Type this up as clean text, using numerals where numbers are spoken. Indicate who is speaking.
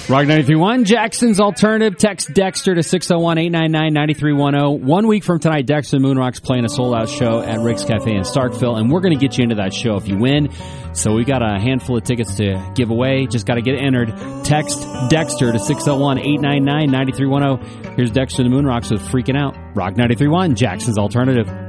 Speaker 1: Rock 93.1, Jackson's Alternative. Text Dexter to 601-899-9310. 1 week from tonight, Dexter Moonrock's playing a sold-out show at Rick's Cafe in Starkville, and we're going to get you into that show if you win. So we got a handful of tickets to give away. Just got to get entered. Text Dexter to 601-899-9310. Here's Dexter the Moonrocks with Freaking Out. Rock 93.1, Jackson's Alternative.